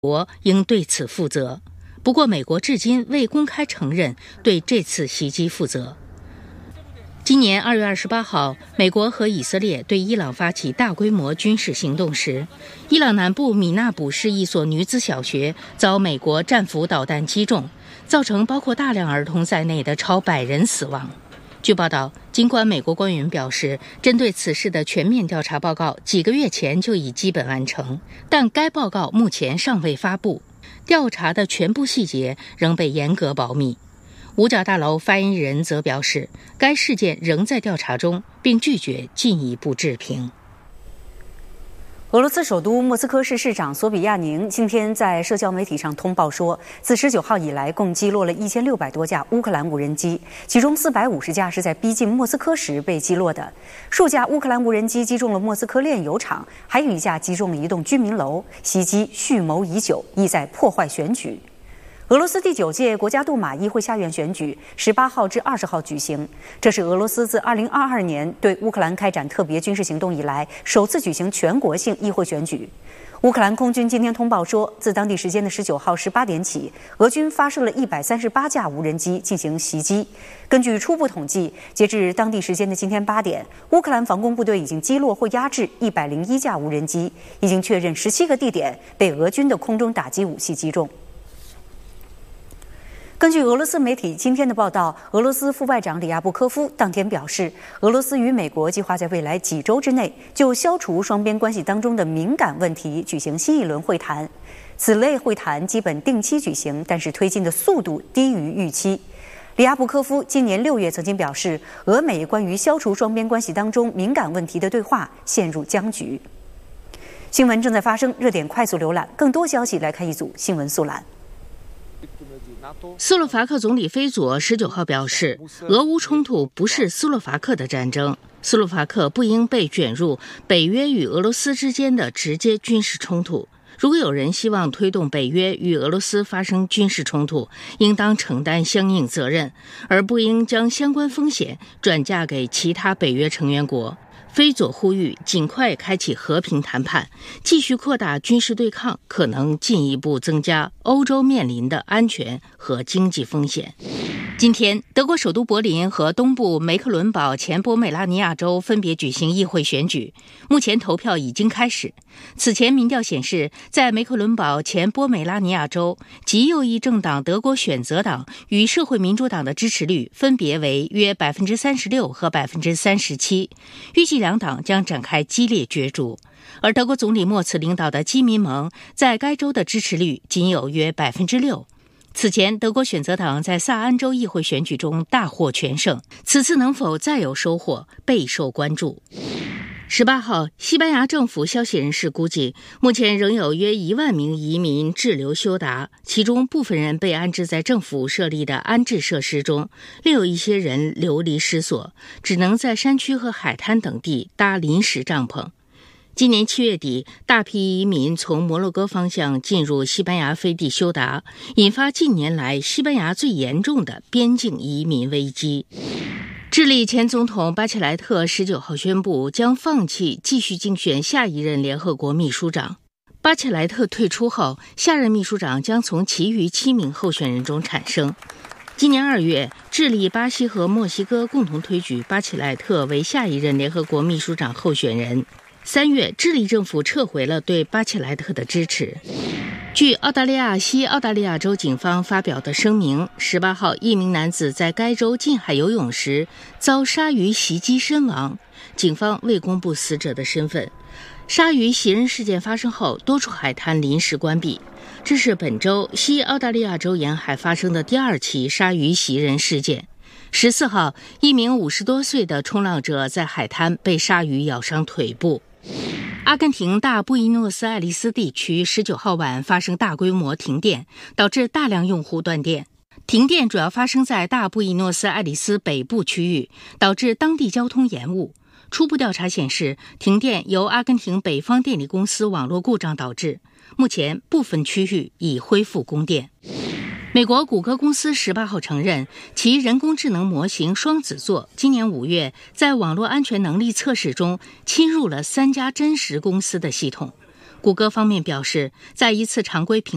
国应对此负责。不过，美国至今未公开承认对这次袭击负责。今年2月28号，美国和以色列对伊朗发起大规模军事行动时，伊朗南部米纳卜市一所女子小学遭美国战斧导弹击中，造成包括大量儿童在内的超100人死亡。据报道，尽管美国官员表示，针对此事的全面调查报告几个月前就已基本完成，但该报告目前尚未发布，调查的全部细节仍被严格保密。五角大楼发言人则表示，该事件仍在调查中，并拒绝进一步置评。 俄罗斯首都莫斯科市市长索比亚宁今天在社交媒体上通报说，自19号以来共击落了1600多架乌克兰无人机，其中450架是在逼近莫斯科时被击落的。数架乌克兰无人机击中了莫斯科炼油厂，还有一架击中了一栋居民楼，袭击蓄谋已久，意在破坏选举。俄罗斯第9届国家杜马议会下院选举18号至20号举行，这是俄罗斯自2022年对乌克兰开展特别军事行动以来首次举行全国性议会选举。乌克兰空军今天通报说，自当地时间的19号18点起，俄军发射了138架无人机进行袭击。根据初步统计，截至当地时间的今天8点，乌克兰防空部队已经击落或压制101架无人机，已经确认17个地点被俄军的空中打击武器击中。根据俄罗斯媒体今天的报道，俄罗斯副外长里亚布科夫当天表示，俄罗斯与美国计划在未来几周之内就消除双边关系当中的敏感问题举行新一轮会谈。此类会谈基本定期举行，但是推进的速度低于预期。里亚布科夫今年6月曾经表示，俄美关于消除双边关系当中敏感问题的对话陷入僵局。新闻正在发生，热点快速浏览，更多消息来看一组新闻速览。 斯洛伐克总理菲佐19号表示，俄乌冲突不是斯洛伐克的战争，斯洛伐克不应被卷入北约与俄罗斯之间的直接军事冲突。如果有人希望推动北约与俄罗斯发生军事冲突，应当承担相应责任，而不应将相关风险转嫁给其他北约成员国。菲佐呼吁尽快开启和平谈判，继续扩大军事对抗可能进一步增加欧洲面临的安全和经济风险。今天，德国首都柏林和东部梅克伦堡前波美拉尼亚州分别举行议会选举，目前投票已经开始。此前民调显示，在梅克伦堡前波美拉尼亚州，极右翼政党德国选择党与社会民主党的支持率分别为约 36% 和 37%， 预计两党将展开激烈角逐。而德国总理默茨领导的基民盟在该州的支持率仅有约 6%。此前，德国选择党在萨安州议会选举中大获全胜，此次能否再有收获备受关注。18号，西班牙政府消息人士估计，目前仍有约1万名移民滞留休达，其中部分人被安置在政府设立的安置设施中，另有一些人流离失所，只能在山区和海滩等地搭临时帐篷。今年7月底，大批移民从摩洛哥方向进入西班牙飞地休达，引发近年来西班牙最严重的边境移民危机。智利前总统巴切莱特19号宣布将放弃继续竞选下一任联合国秘书长。巴切莱特退出后，下任秘书长将从其余7名候选人中产生。今年2月，智利、巴西和墨西哥共同推举巴切莱特为下一任联合国秘书长候选人。3月，智利政府撤回了对巴切莱特的支持。据澳大利亚西澳大利亚州警方发表的声明，18号，一名男子在该州近海游泳时遭鲨鱼袭击身亡，警方未公布死者的身份。鲨鱼袭人事件发生后，多处海滩临时关闭。这是本周西澳大利亚州沿海发生的第2起鲨鱼袭人事件。14号，一名50多岁的冲浪者在海滩被鲨鱼咬伤腿部。阿根廷大布宜诺斯艾利斯地区19号晚发生大规模停电，导致大量用户断电。停电主要发生在大布宜诺斯艾利斯北部区域，导致当地交通延误。初步调查显示，停电由阿根廷北方电力公司网络故障导致。目前部分区域已恢复供电。美国谷歌公司18号承认，其人工智能模型双子座今年5月在网络安全能力测试中侵入了3家真实公司的系统。谷歌方面表示，在一次常规评